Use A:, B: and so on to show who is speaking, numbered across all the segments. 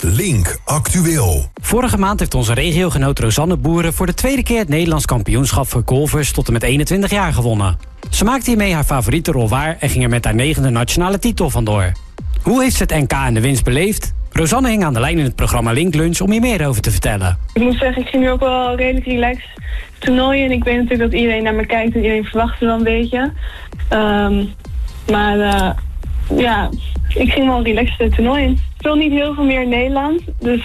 A: Link Actueel.
B: Vorige maand heeft onze regiogenoot Rosanne Boeren voor de tweede keer het Nederlands kampioenschap voor golfers tot en met 21 jaar gewonnen. Ze maakte hiermee haar favoriete rol waar en ging er met haar 9e nationale titel vandoor. Hoe heeft ze het NK en de winst beleefd? Rosanne hing aan de lijn in het programma Link Lunch om hier meer over te vertellen.
C: Ik moet zeggen, ik ging nu ook wel redelijk relaxed toernooien. En ik weet natuurlijk dat iedereen naar me kijkt en iedereen verwacht er wel een beetje. Ja, ik ging wel relaxed het toernooi in. Ik speel niet heel veel meer in Nederland. Dus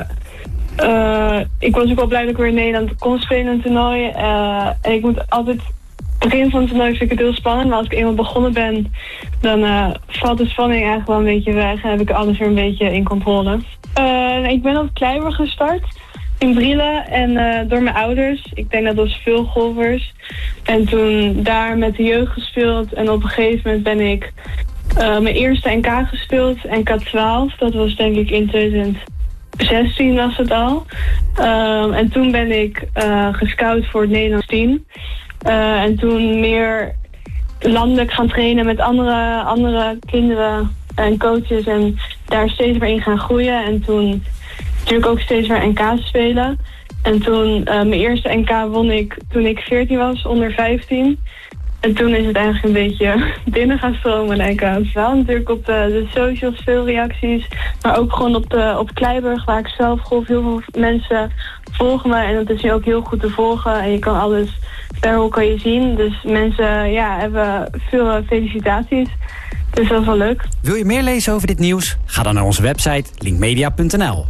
C: ik was ook wel blij dat ik weer in Nederland kon spelen in een toernooi. En ik moet altijd... begin van het toernooi vind ik het heel spannend, maar als ik eenmaal begonnen ben, dan valt de spanning eigenlijk wel een beetje weg en heb ik alles weer een beetje in controle. Ik ben op Kleiber gestart in Brielen en door mijn ouders. Ik denk dat was veel golfers. En toen daar met de jeugd gespeeld en op een gegeven moment ben ik mijn eerste NK gespeeld, NK 12. Dat was denk ik in 2016 was het al. En toen ben ik gescout voor het Nederlands team. En toen meer landelijk gaan trainen met andere kinderen en coaches. En daar steeds meer in gaan groeien. En toen natuurlijk ook steeds meer NK's spelen. En toen mijn eerste NK won ik toen ik 14 was, onder 15. En toen is het eigenlijk een beetje binnen gaan stromen, denk ik. Wel natuurlijk op de socials veel reacties. Maar ook gewoon op Kleiburg, waar ik zelf golf. Heel veel mensen volgen me. En dat is nu ook heel goed te volgen. En je kan alles per kan je zien. Dus mensen hebben veel felicitaties. Dus dat is wel leuk.
B: Wil je meer lezen over dit nieuws? Ga dan naar onze website linkmedia.nl.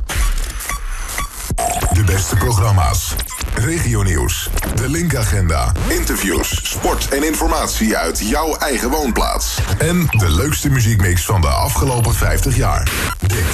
A: De beste programma's. Regionieuws. De Link-agenda. Interviews, sport en informatie uit jouw eigen woonplaats. En de leukste muziekmix van de afgelopen 50 jaar.